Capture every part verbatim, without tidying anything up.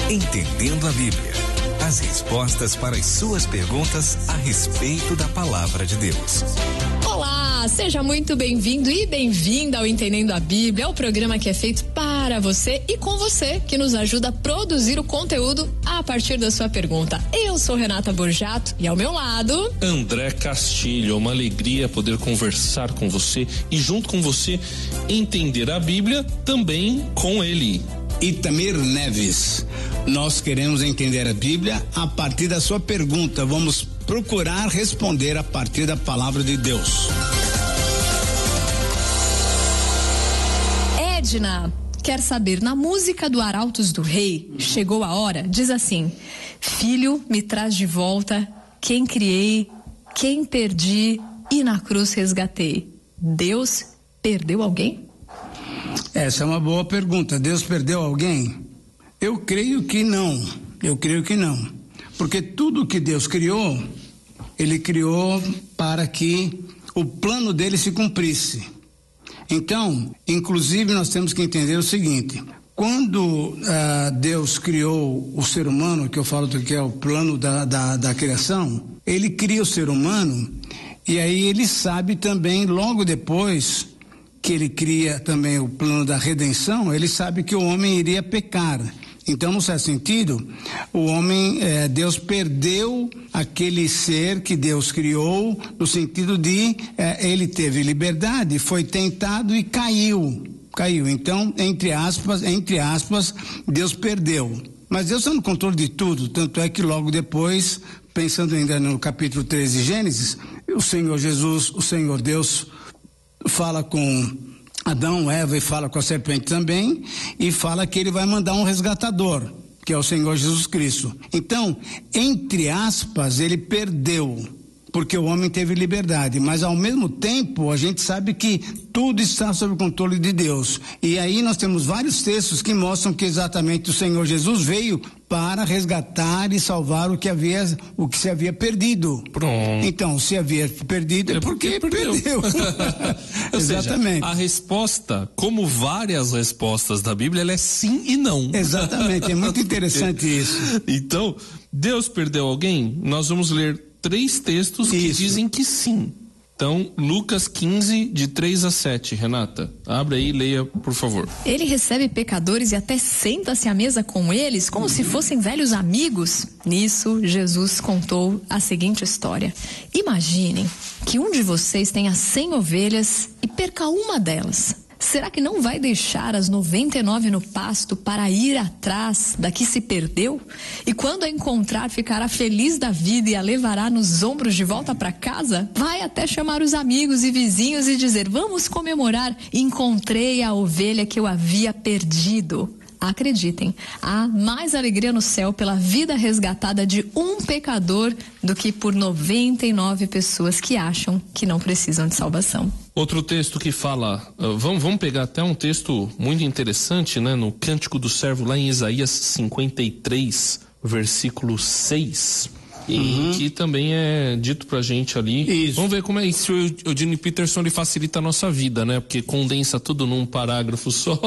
Entendendo a Bíblia. As respostas para as suas perguntas a respeito da Palavra de Deus. Olá, seja muito bem-vindo e bem-vinda ao Entendendo a Bíblia, é o programa que é feito para você e com você, que nos ajuda a produzir o conteúdo a partir da sua pergunta. Eu sou Renata Borjato e ao meu lado... André Castilho, é uma alegria poder conversar com você e junto com você entender a Bíblia também com ele. Itamir Neves, nós queremos entender a Bíblia a partir da sua pergunta. Vamos procurar responder a partir da palavra de Deus. Edna quer saber, na música do Arautos do Rei, Chegou a Hora, diz assim: Filho, me traz de volta quem criei, quem perdi e na cruz resgatei. Deus perdeu alguém? Essa é uma boa pergunta. Deus perdeu alguém? Eu creio que não. Eu creio que não. Porque tudo que Deus criou, Ele criou para que o plano dele se cumprisse. Então, inclusive, nós temos que entender o seguinte: quando ah, Deus criou o ser humano, que eu falo que é o plano da, da, da criação, Ele cria o ser humano e aí Ele sabe também, logo depois que Ele cria também o plano da redenção, Ele sabe que o homem iria pecar. Então, no certo sentido, o homem, eh, Deus perdeu aquele ser que Deus criou, no sentido de eh, ele teve liberdade, foi tentado e caiu, caiu. Então, entre aspas, entre aspas, Deus perdeu. Mas Deus está no controle de tudo, tanto é que logo depois, pensando ainda no capítulo treze de Gênesis, o Senhor Jesus, o Senhor Deus, fala com Adão, Eva, e fala com a serpente também, e fala que ele vai mandar um resgatador, que é o Senhor Jesus Cristo. Então, entre aspas, ele perdeu, porque o homem teve liberdade, mas ao mesmo tempo a gente sabe que tudo está sob o controle de Deus. E aí nós temos vários textos que mostram que exatamente o Senhor Jesus veio para resgatar e salvar o que havia, o que se havia perdido. Pronto. Então, se havia perdido é porque, porque perdeu. Ou Exatamente. Seja, a resposta, como várias respostas da Bíblia, ela é sim e não. Exatamente, é muito interessante isso. Então, Deus perdeu alguém? Nós vamos ler três textos que isso. dizem que sim. Então, Lucas quinze, de três a sete, Renata, abre aí e leia, por favor. Ele recebe pecadores e até senta-se à mesa com eles, como uhum. se fossem velhos amigos. Nisso, Jesus contou a seguinte história: Imaginem que um de vocês tenha cem ovelhas e perca uma delas. Será que não vai deixar as noventa e nove no pasto para ir atrás da que se perdeu? E quando a encontrar, ficará feliz da vida e a levará nos ombros de volta para casa? Vai até chamar os amigos e vizinhos e dizer: vamos comemorar, encontrei a ovelha que eu havia perdido. Acreditem, há mais alegria no céu pela vida resgatada de um pecador do que por noventa e nove pessoas que acham que não precisam de salvação. Outro texto que fala, uh, vamos, vamos pegar até um texto muito interessante, né? No Cântico do Servo, lá em Isaías cinquenta e três, versículo seis. Uhum. E que também é dito pra gente ali. Isso. Vamos ver como é isso. O Eugene Peterson, ele facilita a nossa vida, né? Porque condensa tudo num parágrafo só.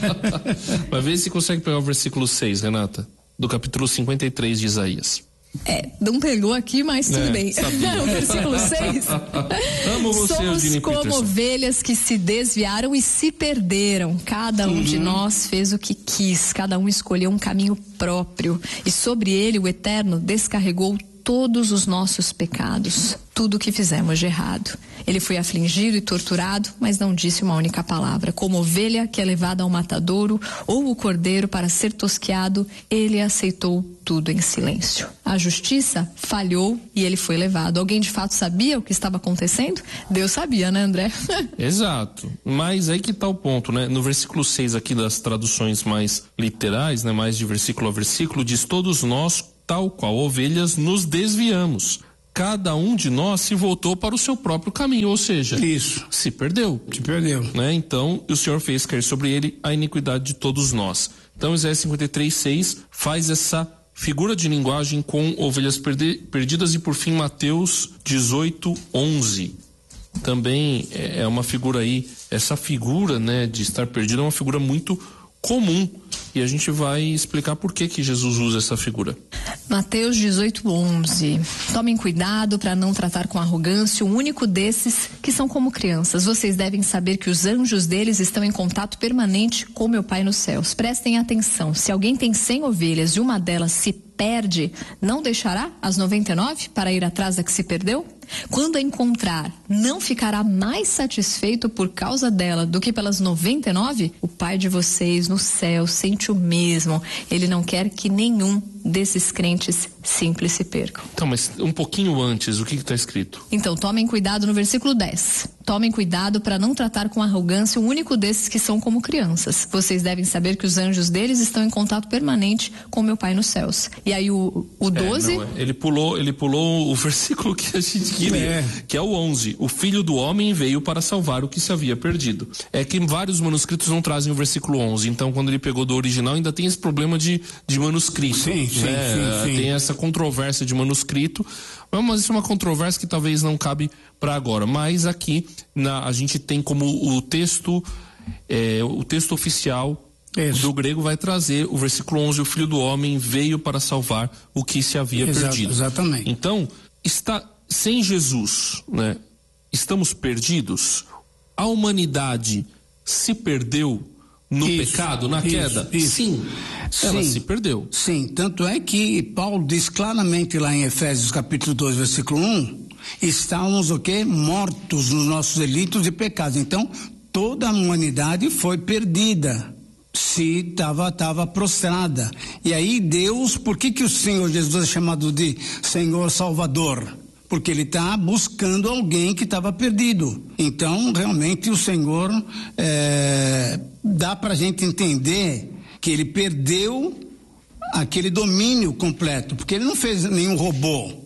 Vai ver se consegue pegar o versículo seis, Renata, do capítulo cinquenta e três de Isaías. É, não pegou aqui, mas tudo é, bem. O versículo seis. Amo você, Somos Eugene como Peterson. Ovelhas que se desviaram e se perderam. Cada um uhum. de nós fez o que quis. Cada um escolheu um caminho próprio. E sobre ele o Eterno descarregou todos os nossos pecados, tudo o que fizemos de errado. Ele foi afligido e torturado, mas não disse uma única palavra. Como ovelha que é levada ao matadouro, ou o cordeiro para ser tosqueado, ele aceitou tudo em silêncio. A justiça falhou e ele foi levado. Alguém de fato sabia o que estava acontecendo? Deus sabia, né, André? Exato. Mas aí que tá o ponto, né? No versículo seis aqui das traduções mais literais, né? Mais de versículo a versículo, diz: todos nós, tal qual ovelhas, nos desviamos. Cada um de nós se voltou para o seu próprio caminho, ou seja, isso, se perdeu. Se perdeu. Né? Então, o Senhor fez cair sobre ele a iniquidade de todos nós. Então, Isaías cinquenta e três, seis faz essa figura de linguagem com ovelhas perde- perdidas e, por fim, Mateus dezoito, onze. Também é uma figura aí, essa figura, né, de estar perdido é uma figura muito comum e a gente vai explicar por que que Jesus usa essa figura. Mateus dezoito, onze. Tomem cuidado para não tratar com arrogância o único desses que são como crianças. Vocês devem saber que os anjos deles estão em contato permanente com meu Pai nos céus. Prestem atenção, se alguém tem cem ovelhas e uma delas se perde, não deixará as noventa e nove para ir atrás da que se perdeu? Quando a encontrar, não ficará mais satisfeito por causa dela do que pelas noventa e nove? O Pai de vocês no céu sente o mesmo. Ele não quer que nenhum desses crentes simples se percam. Então, mas um pouquinho antes, o que está escrito? Então, tomem cuidado no versículo dez. Tomem cuidado para não tratar com arrogância o único desses que são como crianças. Vocês devem saber que os anjos deles estão em contato permanente com meu Pai nos céus. E aí o, o doze... É, não, ele pulou, ele pulou o versículo que a gente queria, é. que é o onze. O Filho do Homem veio para salvar o que se havia perdido. É que vários manuscritos não trazem o versículo onze. Então, quando ele pegou do original, ainda tem esse problema de, de manuscrito. Sim, sim, né? sim, sim. Tem essa controvérsia de manuscrito. Mas isso é uma controvérsia que talvez não cabe para agora. Mas aqui na, a gente tem como o texto, é, o texto oficial Isso. do grego vai trazer o versículo onze: o Filho do Homem veio para salvar o que se havia Exato, perdido. Exatamente. Então, está sem Jesus, né? Estamos perdidos. A humanidade se perdeu no isso, pecado, na isso, queda? Isso. Sim, ela Sim, se perdeu. Sim, tanto é que Paulo diz claramente lá em Efésios capítulo dois, versículo um, estávamos o quê? Mortos nos nossos delitos e pecados. Então, toda a humanidade foi perdida, se estava tava prostrada. E aí Deus, por que que o Senhor Jesus é chamado de Senhor Salvador? Porque ele está buscando alguém que estava perdido. Então, realmente, o Senhor é, dá para a gente entender que ele perdeu aquele domínio completo, porque ele não fez nenhum robô.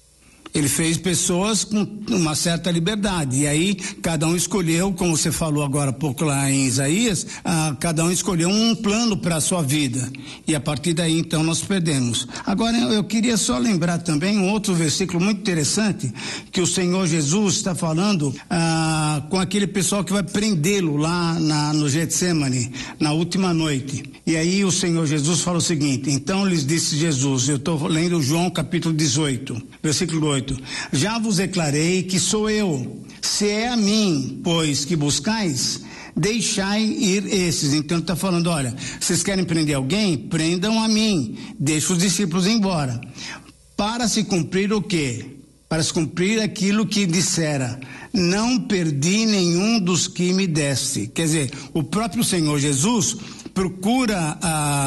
Ele fez pessoas com uma certa liberdade, e aí cada um escolheu, como você falou agora há pouco lá em Isaías, ah, cada um escolheu um plano para a sua vida, e a partir daí então nós perdemos. Agora eu queria só lembrar também um outro versículo muito interessante, que o Senhor Jesus está falando ah, com aquele pessoal que vai prendê-lo lá na, no Getsemane, na última noite. E aí o Senhor Jesus fala o seguinte: então lhes disse Jesus, eu estou lendo João capítulo dezoito, versículo oito: já vos declarei que sou eu, se é a mim, pois, que buscais, deixai ir esses. Então ele está falando, olha, vocês querem prender alguém? Prendam a mim, deixa os discípulos embora. Para se cumprir o quê? Para se cumprir aquilo que dissera, não perdi nenhum dos que me deste. Quer dizer, o próprio Senhor Jesus procura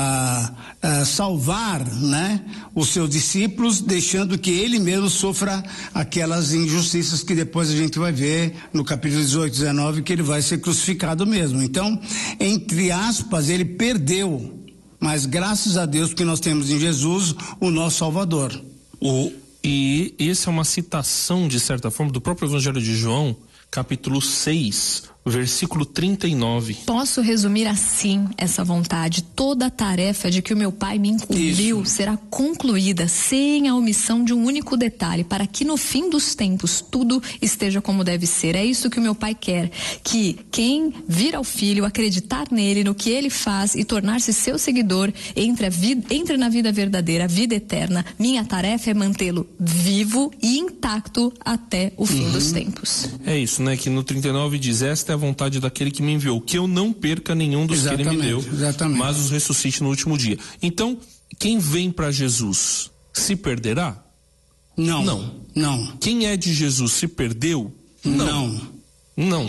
a, a salvar, né, os seus discípulos, deixando que ele mesmo sofra aquelas injustiças que depois a gente vai ver no capítulo dezoito, dezenove, que ele vai ser crucificado mesmo. Então, entre aspas, ele perdeu, mas graças a Deus que nós temos em Jesus o nosso Salvador. O, e essa é uma citação, de certa forma, do próprio Evangelho de João, capítulo seis, versículo trinta e nove. Posso resumir assim essa vontade: toda a tarefa de que o meu Pai me incumbiu Isso. será concluída sem a omissão de um único detalhe, para que no fim dos tempos tudo esteja como deve ser. É isso que o meu Pai quer, que quem vir ao Filho, acreditar nele, no que ele faz e tornar-se seu seguidor, entre, a vida, entre na vida verdadeira, a vida eterna. Minha tarefa é mantê-lo vivo e intacto até o fim uhum. dos tempos. É isso, né? Que no trinta e nove diz: esta é a vontade daquele que me enviou, que eu não perca nenhum dos exatamente, que ele me deu, exatamente. mas os ressuscite no último dia. Então, quem vem para Jesus se perderá? Não. Não. Não. Quem é de Jesus se perdeu? Não. Não. Não.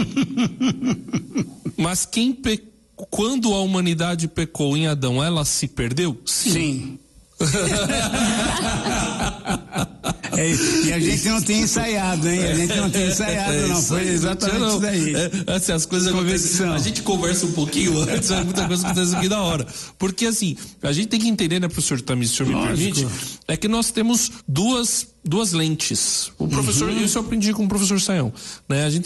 Mas quem pe... quando a humanidade pecou em Adão, ela se perdeu? Sim. Sim. É, e a gente não tem ensaiado, hein? A gente não tem ensaiado, é, não. Foi exatamente não, isso daí. É, assim, as coisas acontecem. A gente conversa um pouquinho antes, muita coisa acontece aqui na hora. Porque, assim, a gente tem que entender, né, professor Tamir, se o senhor me permite, é que nós temos duas, duas lentes. O professor, uhum. isso eu aprendi com o professor Sayão, né? A gente